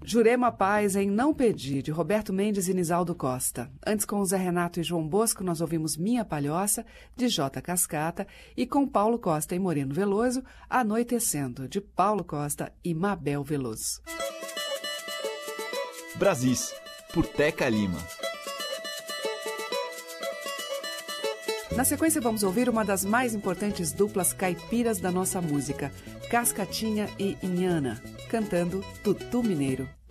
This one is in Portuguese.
Jurema Paz em Não Pedir, de Roberto Mendes e Nisaldo Costa. Antes, com Zé Renato e João Bosco, nós ouvimos Minha Palhoça, de J. Cascata, e com Paulo Costa e Moreno Veloso, Anoitecendo, de Paulo Costa e Mabel Veloso. Brasis, por Teca Lima. Na sequência, vamos ouvir uma das mais importantes duplas caipiras da nossa música, Cascatinha e Inhana, cantando Tutu Mineiro.